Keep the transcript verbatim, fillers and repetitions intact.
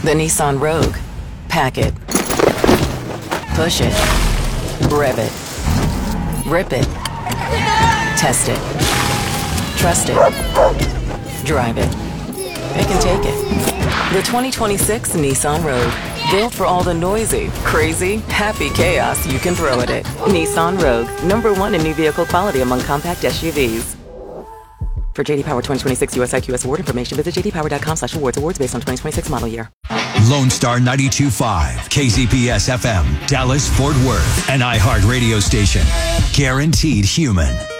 The Nissan Rogue. Pack it. Push it. Rev it. Rip it. Test it. Trust it. Drive it. It can take it. The twenty twenty-six Nissan Rogue. Built for all the noisy, crazy, happy chaos you can throw at it. Nissan Rogue. Number one in new vehicle quality among compact S U Vs. For J D Power twenty twenty-six U S I Q S award information, visit j d power dot com slash awards. Awards based on twenty twenty-six model year. Lone Star ninety-two point five, K Z P S F M, Dallas, Fort Worth, an iHeart radio station. Guaranteed human.